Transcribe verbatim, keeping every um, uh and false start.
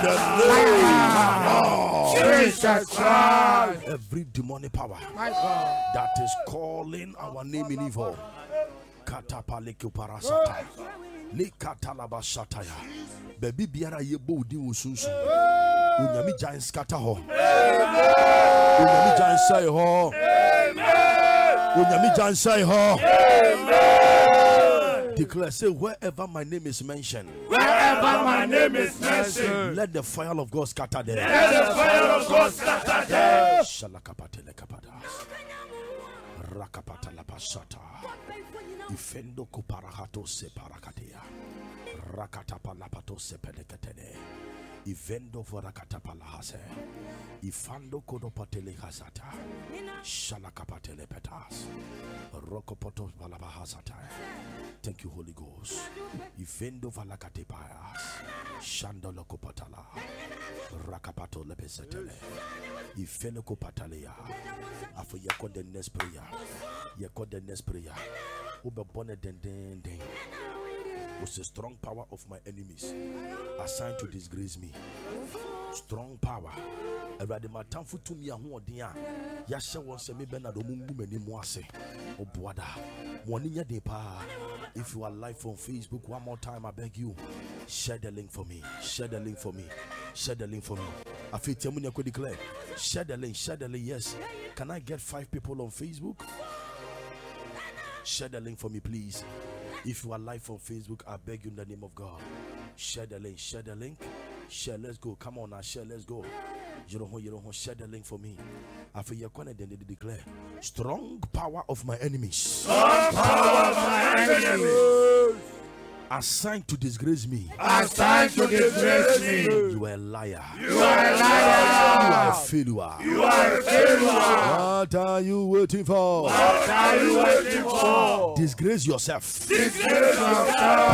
Jesus Christ. Every demonic power My God. that is calling our name in evil. Katapaleku parasata. Likatalabashataya. Baby biara yebo udi usunsu. Unyami giant scatter ho. Unyami giant say ho. Unyami giant say ho. Declare, say, wherever my name is mentioned, Wherever my name is mentioned, let the fire of God scatter there. let the fire of God scatter them. Shalakapatele kapadas. Rakapatala pasata. Ifendo kuparahato se parakatia. Rakatapalapato se pelekatene. Ivendo vorakatapalahase. Ifando kodopatele hasata. Shalakapatele petas. Rokopoto balabahasata. Thank you, Holy Ghost. Ifendo valakatepayas. Shandolo kopatala. Rakapato lepesetele. Ifeno kopatalea. After you call the next prayer. You call the next prayer. Ube bonne den den den. Was a strong power of my enemies assigned to disgrace me. Strong power. Erade matamfu tumi ahoden a ya hye won se me bena do mungu mani mu ase. Oboada. Mo ni nya de pa. If you are live on Facebook, one more time I beg you, share the link for me. Share the link for me. Share the link for me. Afitiamu ne ko declare. Share the link. Share the link. Yes. Can I get five people on Facebook? Share the link for me, please. If you are live on Facebook, I beg you in the name of God. Share the link. Share the link. Share. Let's go. Come on now. Share. Let's go. You don't know. You don't know. Share the link for me. After you're going to declare, strong power of my enemies. Strong power of my enemies. Assigned to disgrace me. Assigned to disgrace me. You are a liar. You are a liar. You are a failure. You are a failure. What are you waiting for? What are you waiting for? Disgrace yourself. Disgrace yourself.